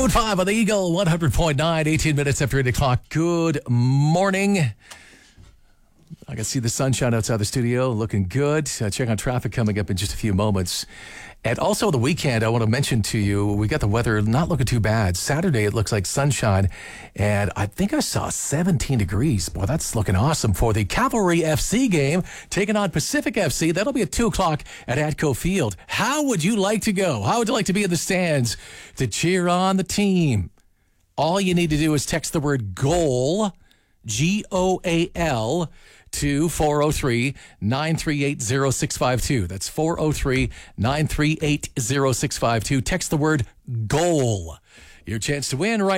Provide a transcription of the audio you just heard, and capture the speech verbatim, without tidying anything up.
Maroon five on the Eagle, one hundred point nine, eighteen minutes after eight o'clock. Good morning. I can see the sunshine outside the studio, looking good. Uh, check on traffic coming up in just a few moments. And also the weekend, I want to mention to you, we got the weather not looking too bad. Saturday, it looks like sunshine, and I think I saw seventeen degrees. Boy, that's looking awesome for the Cavalry F C game, taking on Pacific F C. That'll be at two o'clock at Atco Field. How would you like to go? How would you like to be in the stands to cheer on the team? All you need to do is text the word GOAL, G O A L, to four oh three, nine three eight, oh six five two. That's four oh three, nine three eight, oh six five two. Text the word GOAL. Your chance to win right